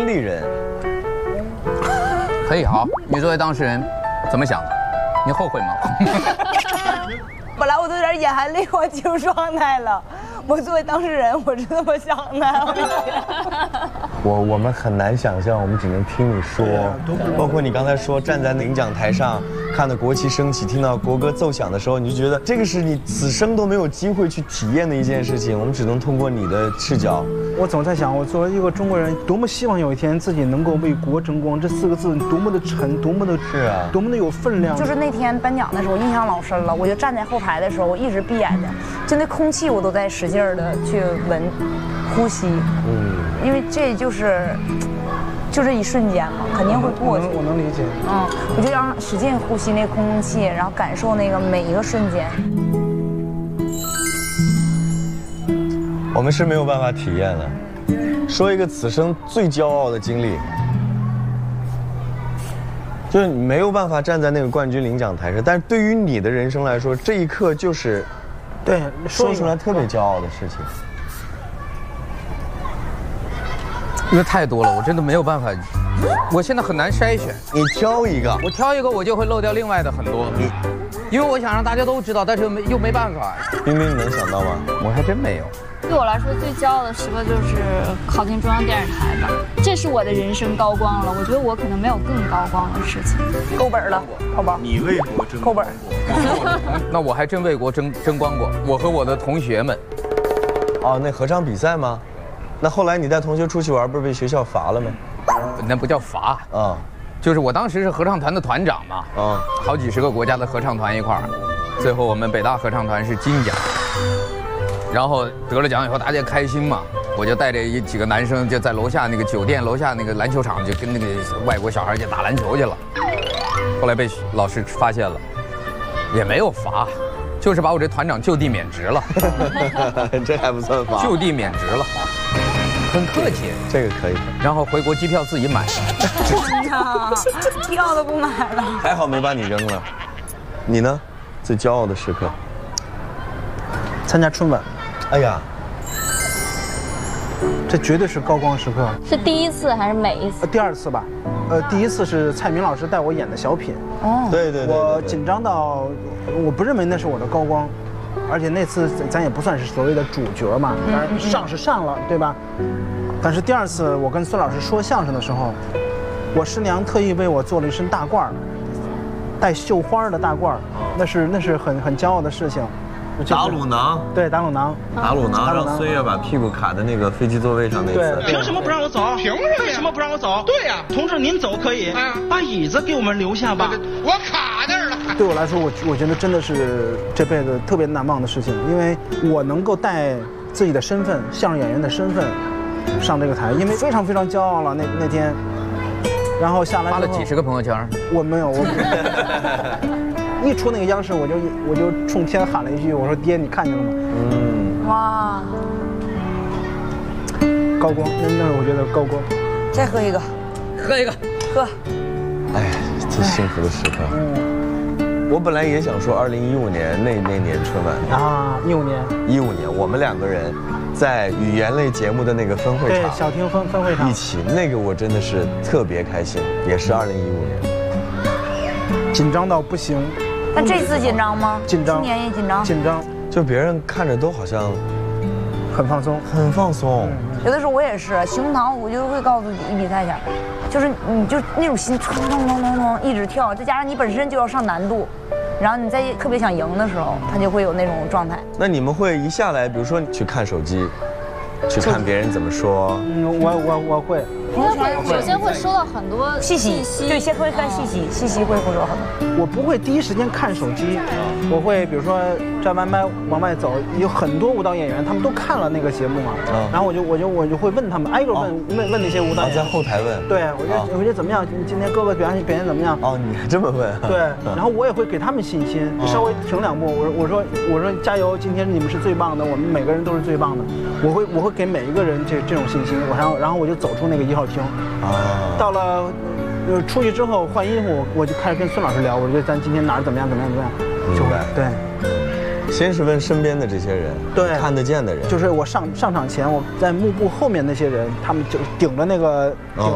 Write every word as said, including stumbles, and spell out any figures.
理人。 可以好，你作为当事人，怎么想的？你后悔吗？ 本来我都有点眼含泪光进入状态了。我作为当事人，我是这么想的。 我我们很难想象，我们只能听你说。包括你刚才说站在领奖台上，看到国旗升起，听到国歌奏响的时候，你就觉得这个是你此生都没有机会去体验的一件事情。我们只能通过你的视角。 我总在想，我作为一个中国人，多么希望有一天自己能够为国争光。这四个字多么的沉，多么的是啊， 多么的有分量。 就是那天颁奖的时候，印象老深了。我就站在后台的时候，我一直闭眼睛，就那空气我都在使劲的去闻、呼吸。嗯，因为这就是。就这一瞬间嘛，肯定会过去。 我能，我能理解。 嗯，我就让使劲呼吸那空气，然后感受那个每一个瞬间。 我们是没有办法体验的。说一个此生最骄傲的经历，就是你没有办法站在那个冠军领奖台上，但是对于你的人生来说，这一刻就是， 对， 说出来特别骄傲的事情。 因为太多了，我真的没有办法，我现在很难筛选。 你挑一个， 我挑一个，我就会漏掉另外的很多。你，因为我想让大家都知道，但是又没又没办法。 冰冰，你能想到吗？ 我还真没有。 对我来说，最骄傲的时刻就是考进中央电视台吧，这是我的人生高光了。我觉得我可能没有更高光的事情。 够本了，好吧？ 你为国争够本。 那我还真为国争争光过，我和我的同学们。 哦，那合唱比赛吗？那后来你带同学出去玩，不是被学校罚了吗？ 那不叫罚啊，就是我当时是合唱团的团长嘛，啊，好几十个国家的合唱团一块儿，最后我们北大合唱团是金奖，然后得了奖以后大家开心嘛，我就带着一几个男生就在楼下那个酒店楼下那个篮球场就跟那个外国小孩去打篮球去了，后来被老师发现了，也没有罚。就是把我这团长就地免职了， 这还不算罚， 就地免职了，很客气， 这个可以。 然后回国机票自己买， 真的，票都不买了。 还好没把你扔了。你呢？最骄傲的时刻？ 参加春晚。 哎呀， 这绝对是高光时刻。 是第一次还是每一次？ 第二次吧。呃，第一次是蔡明老师带我演的小品。 哦， 对对对， 我紧张到，我不认为那是我的高光，而且那次咱也不算是所谓的主角嘛，当然上是上了，对吧？但是第二次我跟孙老师说相声的时候，我师娘特意为我做了一身大褂儿，带绣花的大褂儿，那是那是很很骄傲的事情。 打卤囊， 对，打卤囊， 打卤囊，让孙越把屁股卡在那个飞机座位上那次。 凭什么不让我走？凭什么？为什么不让我走？对呀，同志您走可以，把椅子给我们留下吧。我卡那儿了。 对我来说，我我觉得真的是这辈子特别难忘的事情，因为我能够带自己的身份，相声演员的身份上这个台，因为非常非常骄傲了那那天。然后下来发了几十个朋友圈， 我没有，我。一出那个央视，我就我就冲天喊了一句：“我说爹，你看见了吗？” 嗯，哇， 高光，那那是我觉得高光。 再喝一个， 喝一个， 喝。 哎，最幸福的时刻。嗯，我本来也想说二零一五年那那年春晚啊，一五年， 一五年我们两个人在语言类节目的那个分会场， 对，小厅分分会场一起，那个我真的是特别开心，也是二零一五年， 紧张到不行。 那这次紧张吗？ 紧张， 今年也紧张。 紧张， 就别人看着都好像很放松， 很放松。 有的时候我也是，胸膛我就会告诉你，一比赛前，就是你就那种心冲冲冲冲冲一直跳，再加上你本身就要上难度，然后你在特别想赢的时候，他就会有那种状态。 那你们会一下来，比如说去看手机，去看别人怎么说？ 嗯，我我我会。 应该会，首先会收到很多信息，对，先会看信息，信息会会收很多。 我不会第一时间看手机，我会比如说站完麦往外走，有很多舞蹈演员他们都看了那个节目嘛，然后我就我就我就会问他们，挨个问问问那些舞蹈演员， 在后台问， 对，我觉得我觉得怎么样？今天哥哥表现表现怎么样？ 哦，你还这么问？ 对，然后我也会给他们信心，稍微停两步，我我说我说加油，今天你们是最棒的，我们每个人都是最棒的，我会我会给每一个人这这种信心，然后然后我就走出那个一号厅。啊，到了，呃，出去之后换衣服，我就开始跟孙老师聊，我觉得咱今天哪儿怎么样怎么样怎么样， 明白？ 对， 先是问身边的这些人， 对， 看得见的人， 就是我上上场前，我在幕布后面那些人，他们就顶着那个顶